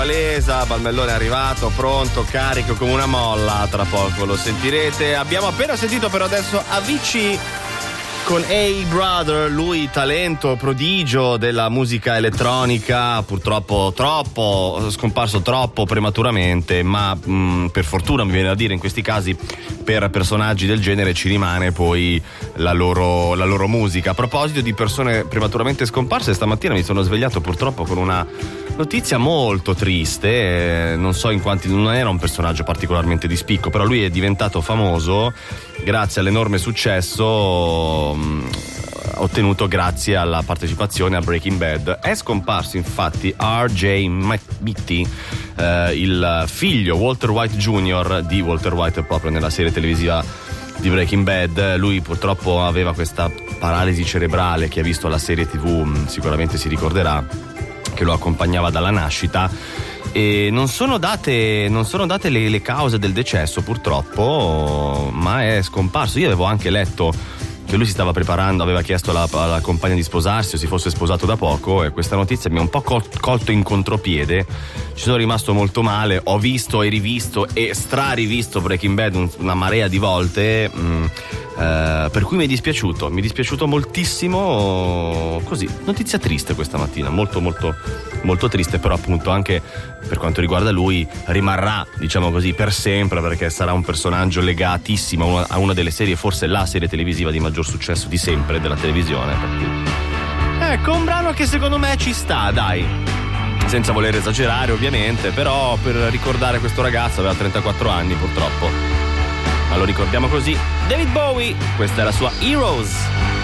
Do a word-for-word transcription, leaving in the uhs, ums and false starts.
Palesa, Balmellone è arrivato, pronto, carico come una molla, tra poco lo sentirete. Abbiamo appena sentito però adesso Avicii con Hey Brother, lui talento, prodigio della musica elettronica, purtroppo troppo, scomparso troppo prematuramente, ma mh, per fortuna mi viene da dire in questi casi per personaggi del genere ci rimane poi la loro, la loro musica. A proposito di persone prematuramente scomparse, stamattina mi sono svegliato purtroppo con una notizia molto triste, eh, non so in quanti, non era un personaggio particolarmente di spicco, però lui è diventato famoso grazie all'enorme successo mh, ottenuto grazie alla partecipazione a Breaking Bad. È scomparso infatti R J Mitty, eh, il figlio Walter White Junior di Walter White proprio nella serie televisiva di Breaking Bad. Lui purtroppo aveva questa paralisi cerebrale, chi ha visto la serie tivù mh, sicuramente si ricorderà, che lo accompagnava dalla nascita, e non sono date non sono date le, le cause del decesso purtroppo, ma è scomparso. Io avevo anche letto che lui si stava preparando, aveva chiesto alla, alla compagna di sposarsi o si fosse sposato da poco, e questa notizia mi ha un po' col, colto in contropiede. Ci sono rimasto molto male, ho visto e rivisto e strarivisto Breaking Bad un, una marea di volte, mh, eh, per cui mi è dispiaciuto, mi è dispiaciuto moltissimo. Così, notizia triste questa mattina, molto molto molto triste, però appunto anche per quanto riguarda lui rimarrà, diciamo così, per sempre, perché sarà un personaggio legatissimo a una, a una delle serie, forse la serie televisiva di maggior successo di sempre della televisione. Ecco, un brano che secondo me ci sta, dai, senza voler esagerare ovviamente, però per ricordare questo ragazzo, aveva trentaquattro anni purtroppo, ma lo ricordiamo così. David Bowie, questa è la sua Heroes.